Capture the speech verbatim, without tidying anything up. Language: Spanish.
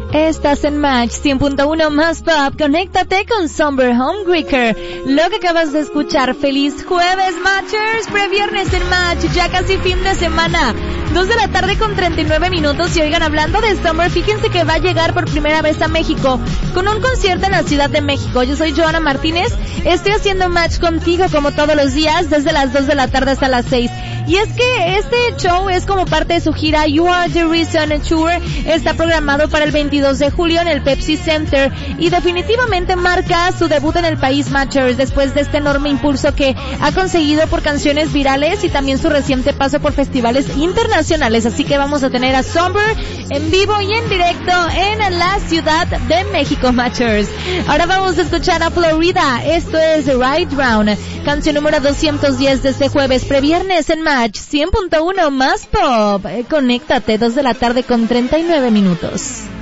Estás en Match cien punto uno más Pop. Conéctate con Somber Homebreaker. Lo que acabas de escuchar. Feliz jueves, Matchers. Previernes en Match. Ya casi fin de semana. Dos de la tarde con treinta y nueve minutos. Y oigan, hablando de Summer, fíjense que va a llegar por primera vez a México con un concierto en la Ciudad de México. Yo soy Joana Martínez. Estoy haciendo Match contigo como todos los días, desde las dos de la tarde hasta las seis. Y es que este show es como parte de su gira You Are the Reason Tour. Está programado para el veintidós de julio en el Pepsi Center y definitivamente marca su debut en el país, Matchers, después de este enorme impulso que ha conseguido por canciones virales y también su reciente paso por festivales internacionales. Así que vamos a tener a Somber en vivo y en directo en la Ciudad de México, Matchers. Ahora vamos a escuchar a Florida. Esto es Right Round, canción número doscientos diez de este jueves previernes en Match cien punto uno más Pop. Conéctate, dos de la tarde con treinta y nueve minutos.